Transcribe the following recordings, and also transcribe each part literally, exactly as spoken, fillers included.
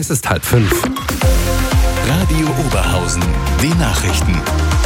Es ist halb fünf. Radio Oberhausen, die Nachrichten.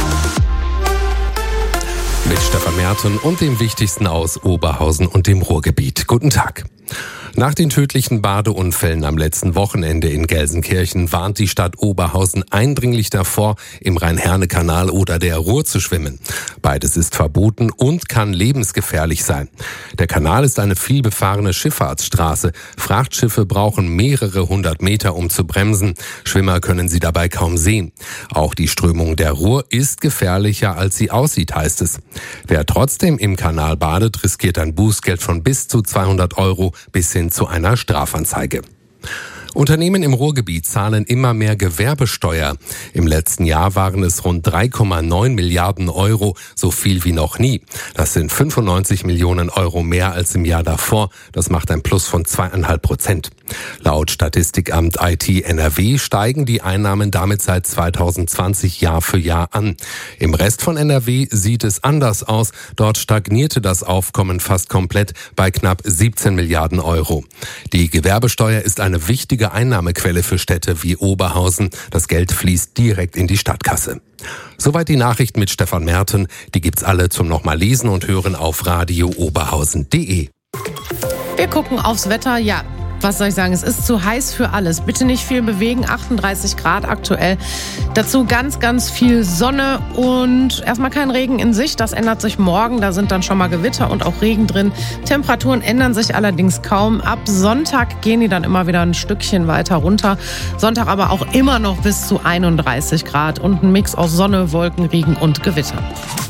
Mit Stefan Merten und dem Wichtigsten aus Oberhausen und dem Ruhrgebiet. Guten Tag. Nach den tödlichen Badeunfällen am letzten Wochenende in Gelsenkirchen warnt die Stadt Oberhausen eindringlich davor, im Rhein-Herne-Kanal oder der Ruhr zu schwimmen. Beides ist verboten und kann lebensgefährlich sein. Der Kanal ist eine vielbefahrene Schifffahrtsstraße. Frachtschiffe brauchen mehrere hundert Meter, um zu bremsen. Schwimmer können sie dabei kaum sehen. Auch die Strömung der Ruhr ist gefährlicher, als sie aussieht, heißt es. Wer trotzdem im Kanal badet, riskiert ein Bußgeld von bis zu zweihundert Euro bis hin zu einer Strafanzeige. Unternehmen im Ruhrgebiet zahlen immer mehr Gewerbesteuer. Im letzten Jahr waren es rund drei Komma neun Milliarden Euro, so viel wie noch nie. Das sind fünfundneunzig Millionen Euro mehr als im Jahr davor. Das macht ein Plus von zweieinhalb Prozent. Laut Statistikamt I T N R W steigen die Einnahmen damit seit zweitausendzwanzig Jahr für Jahr an. Im Rest von N R W sieht es anders aus. Dort stagnierte das Aufkommen fast komplett bei knapp siebzehn Milliarden Euro. Die Gewerbesteuer ist eine wichtige Einnahmequelle für Städte wie Oberhausen. Das Geld fließt direkt in die Stadtkasse. Soweit die Nachrichten mit Stefan Merten. Die gibt's alle zum nochmal lesen und hören auf radio oberhausen punkt de. Wir gucken aufs Wetter. Ja, was soll ich sagen? Es ist zu heiß für alles. Bitte nicht viel bewegen. achtunddreißig Grad aktuell. Dazu ganz, ganz viel Sonne und erstmal kein Regen in Sicht. Das ändert sich morgen. Da sind dann schon mal Gewitter und auch Regen drin. Temperaturen ändern sich allerdings kaum. Ab Sonntag gehen die dann immer wieder ein Stückchen weiter runter. Sonntag aber auch immer noch bis zu einunddreißig Grad und ein Mix aus Sonne, Wolken, Regen und Gewitter.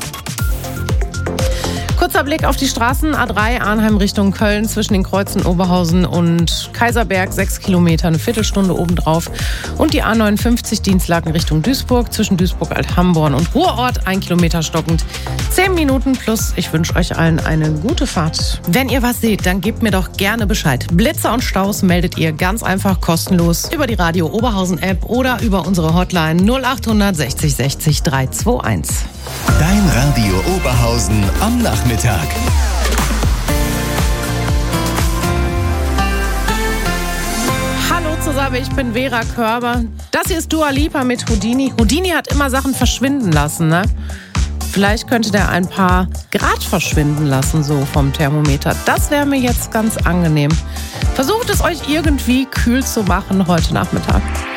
Kurzer Blick auf die Straßen. A drei Arnheim Richtung Köln zwischen den Kreuzen Oberhausen und Kaiserberg. Sechs Kilometer, eine Viertelstunde obendrauf. Und die A neunundfünfzig Dienstlaken Richtung Duisburg zwischen Duisburg-Alt-Hamborn und Ruhrort. Ein Kilometer stockend. Zehn Minuten plus. Ich wünsche euch allen eine gute Fahrt. Wenn ihr was seht, dann gebt mir doch gerne Bescheid. Blitzer und Staus meldet ihr ganz einfach kostenlos über die Radio Oberhausen App oder über unsere Hotline null achthundert sechzig sechzig dreihunderteinundzwanzig. Dein Radio Oberhausen am Nachmittag. Hallo zusammen, ich bin Vera Körber. Das hier ist Dua Lipa mit Houdini. Houdini hat immer Sachen verschwinden lassen, ne? Vielleicht könnte der ein paar Grad verschwinden lassen, so vom Thermometer. Das wäre mir jetzt ganz angenehm. Versucht es euch irgendwie kühl zu machen heute Nachmittag.